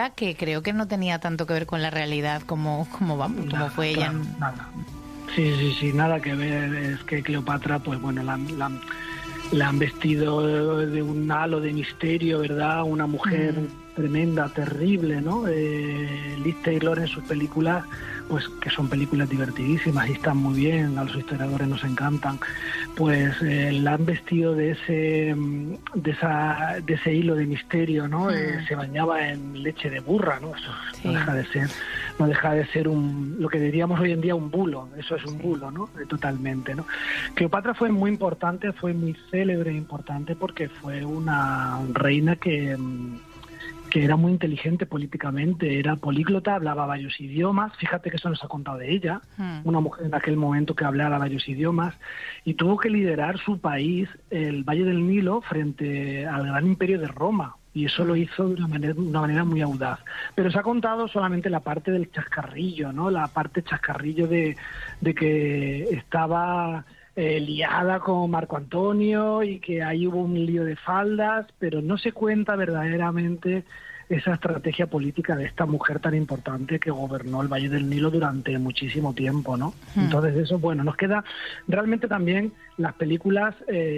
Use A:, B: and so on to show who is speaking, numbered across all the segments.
A: novela que creo que no tenía tanto que ver con la realidad como fue ella.
B: Claro, nada. Sí, nada que ver. Es que Cleopatra, pues bueno, la han vestido de un halo de misterio, ¿verdad? Una mujer tremenda, terrible, ¿no? Liz Taylor en sus películas, pues que son películas divertidísimas y están muy bien, a los historiadores nos encantan, pues la han vestido de ese hilo de misterio, ¿no? Se bañaba en leche de burra, ¿no? Eso no deja de ser lo que diríamos hoy en día un bulo. Eso es un bulo, ¿no? Totalmente, ¿no? Cleopatra fue muy importante, fue muy célebre e importante porque fue una reina que era muy inteligente políticamente, era políglota, hablaba varios idiomas. Fíjate que eso nos ha contado de ella, una mujer en aquel momento que hablaba varios idiomas, y tuvo que liderar su país, el Valle del Nilo, frente al gran imperio de Roma, y eso lo hizo de una manera muy audaz. Pero se ha contado solamente la parte del chascarrillo, ¿no? La parte chascarrillo de que estaba liada con Marco Antonio y que ahí hubo un lío de faldas, pero no se cuenta verdaderamente esa estrategia política de esta mujer tan importante que gobernó el Valle del Nilo durante muchísimo tiempo, ¿no? Entonces eso, bueno, nos queda realmente también las películas,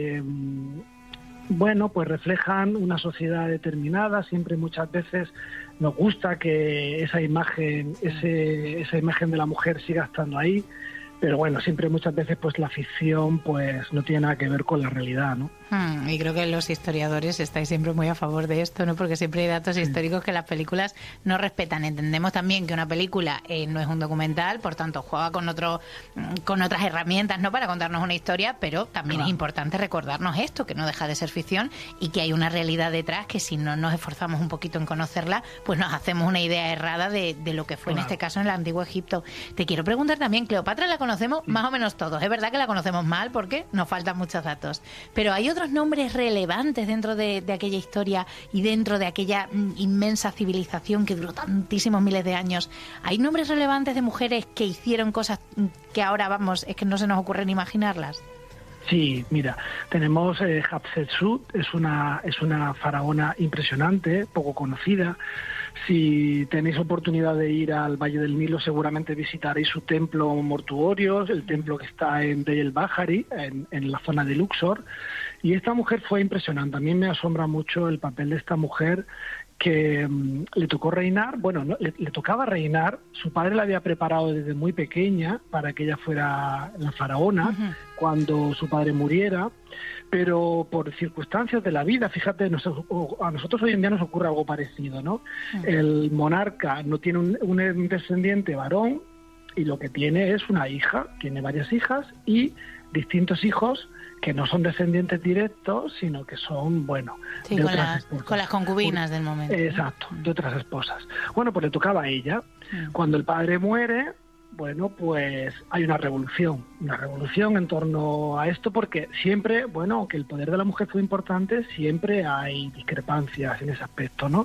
B: bueno, pues reflejan una sociedad determinada. Siempre muchas veces nos gusta que esa imagen de la mujer siga estando ahí. Pero bueno, siempre muchas veces pues la ficción pues no tiene nada que ver con la realidad, ¿no?
A: Y creo que los historiadores estáis siempre muy a favor de esto, ¿no? Porque siempre hay datos históricos que las películas no respetan. Entendemos también que una película no es un documental, por tanto juega con otras herramientas, ¿no? Para contarnos una historia, pero también es importante recordarnos esto, que no deja de ser ficción y que hay una realidad detrás que si no nos esforzamos un poquito en conocerla, pues nos hacemos una idea errada de lo que fue en este caso en el Antiguo Egipto. Te quiero preguntar también, Cleopatra la conocemos más o menos todos. Es verdad que la conocemos mal porque nos faltan muchos datos, pero hay otros nombres relevantes dentro de aquella historia y dentro de aquella inmensa civilización que duró tantísimos miles de años. ¿Hay nombres relevantes de mujeres que hicieron cosas que ahora, vamos, es que no se nos ocurre ni imaginarlas?
B: Sí, mira, tenemos Hatshepsut, es una faraona impresionante, poco conocida. Si tenéis oportunidad de ir al Valle del Nilo, seguramente visitaréis su templo mortuorio, el templo que está en Deir el-Bahari, en la zona de Luxor. Y esta mujer fue impresionante. A mí me asombra mucho el papel de esta mujer que le tocó reinar, bueno, no, le tocaba reinar. Su padre la había preparado desde muy pequeña para que ella fuera la faraona cuando su padre muriera, pero por circunstancias de la vida, fíjate, a nosotros hoy en día nos ocurre algo parecido, ¿no? El monarca no tiene un descendiente varón y lo que tiene es una hija, tiene varias hijas y distintos hijos que no son descendientes directos, sino que son, bueno,
A: sí,
B: de
A: con las concubinas del momento.
B: Exacto, de otras esposas. Bueno, pues le tocaba a ella. Cuando el padre muere, bueno, pues hay una revolución en torno a esto, porque siempre, bueno, aunque el poder de la mujer fue importante, siempre hay discrepancias en ese aspecto, ¿no?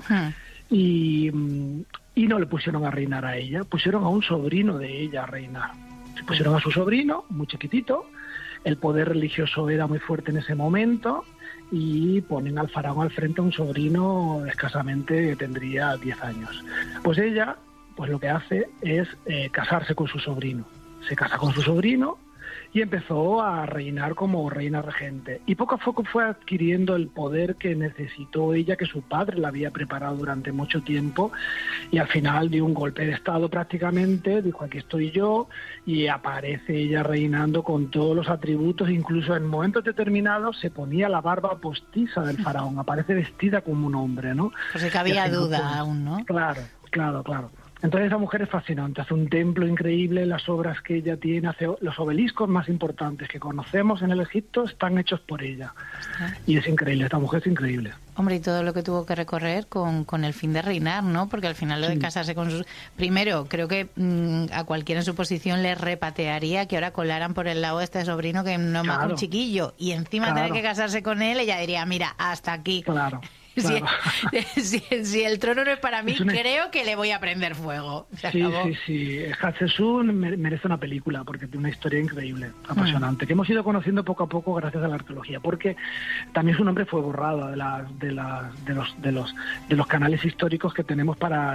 B: Y no le pusieron a reinar a ella, pusieron a un sobrino de ella a reinar. Se pusieron a su sobrino, muy chiquitito. El poder religioso era muy fuerte en ese momento y ponen al faraón al frente a un sobrino escasamente que tendría 10 años. Pues ella, pues lo que hace es casarse con su sobrino. Se casa con su sobrino y empezó a reinar como reina regente. Y poco a poco fue adquiriendo el poder que necesitó ella, que su padre la había preparado durante mucho tiempo, y al final dio un golpe de estado prácticamente, dijo aquí estoy yo, y aparece ella reinando con todos los atributos, incluso en momentos determinados se ponía la barba postiza del faraón, aparece vestida como un hombre, ¿no?
A: Pues sí que había duda aún, ¿no?
B: Claro. Entonces esa mujer es fascinante, hace un templo increíble, las obras que ella tiene, hace los obeliscos más importantes que conocemos en el Egipto están hechos por ella. Y es increíble, esta mujer es increíble.
A: Hombre, y todo lo que tuvo que recorrer con el fin de reinar, ¿no? Porque al final lo de casarse con sus... Primero, creo que a cualquiera en su posición le repatearía que ahora colaran por el lado de este sobrino que no es más que un chiquillo. Y encima tener que casarse con él, ella diría, mira, hasta aquí.
B: Claro.
A: Si el trono no es para mí, creo que le voy a prender fuego.
B: Sí. Hatshepsut merece una película porque tiene una historia increíble, apasionante, que hemos ido conociendo poco a poco gracias a la arqueología, porque también su nombre fue borrado de los canales históricos que tenemos para